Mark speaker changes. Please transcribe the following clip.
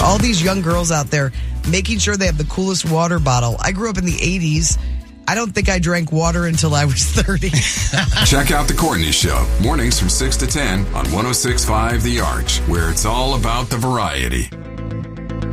Speaker 1: all these young girls out there making sure they have the coolest water bottle. I grew up in the 80s. I don't think I drank water until I was 30.
Speaker 2: Check out The Courtney Show, mornings from 6 to 10 on 106.5 The Arch, where it's all about the variety.